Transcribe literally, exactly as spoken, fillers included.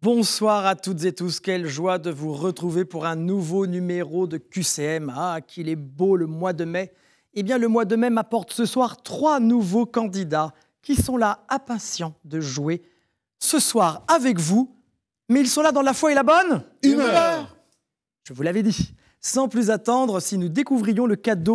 Bonsoir à toutes et tous, quelle joie de vous retrouver pour un nouveau numéro de Q C M. Ah, qu'il est beau le mois de mai. Eh bien, le mois de mai m'apporte ce soir trois nouveaux candidats qui sont là, impatients de jouer ce soir avec vous. Mais ils sont là dans la foi et la bonne humeur. Je vous l'avais dit. Sans plus attendre, si nous découvrions le cadeau